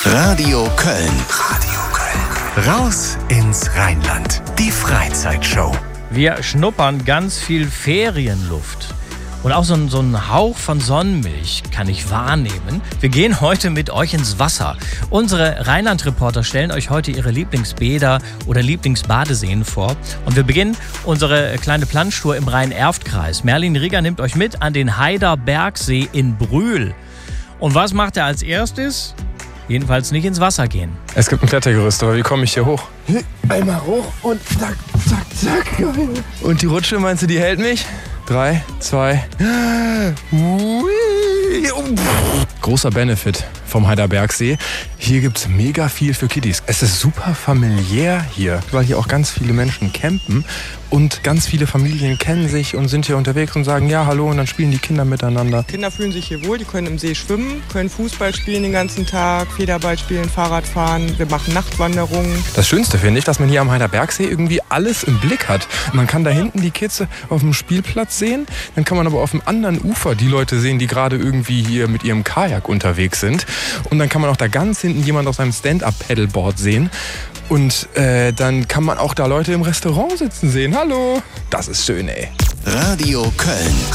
Radio Köln. Radio Köln. Raus ins Rheinland. Die Freizeitshow. Wir schnuppern ganz viel Ferienluft. Und auch so ein Hauch von Sonnenmilch kann ich wahrnehmen. Wir gehen heute mit euch ins Wasser. Unsere Rheinland-Reporter stellen euch heute ihre Lieblingsbäder oder Lieblingsbadeseen vor. Und wir beginnen unsere kleine Planschtour im Rhein-Erft-Kreis. Merlin Rieger nimmt euch mit an den Heider Bergsee in Brühl. Und was macht er als erstes? Jedenfalls nicht ins Wasser gehen. Es gibt ein Klettergerüst, aber wie komme ich hier hoch? Einmal hoch und zack, zack, zack. Geil. Und die Rutsche, meinst du, die hält mich? 3, 2... Großer Benefit vom Heider Bergsee. Hier gibt's mega viel für Kiddies. Es ist super familiär hier, weil hier auch ganz viele Menschen campen und ganz viele Familien kennen sich und sind hier unterwegs und sagen ja, hallo, und dann spielen die Kinder miteinander. Kinder fühlen sich hier wohl, die können im See schwimmen, können Fußball spielen den ganzen Tag, Federball spielen, Fahrrad fahren, wir machen Nachtwanderungen. Das Schönste finde ich, dass man hier am Heider Bergsee irgendwie alles im Blick hat. Man kann da hinten die Kids auf dem Spielplatz sehen, dann kann man aber auf dem anderen Ufer die Leute sehen, die gerade irgendwie hier mit ihrem Kajak unterwegs sind. Und dann kann man auch da ganz hinten jemand auf seinem Stand-Up-Paddleboard sehen. Und dann kann man auch da Leute im Restaurant sitzen sehen. Hallo! Das ist schön, ey. Radio Köln.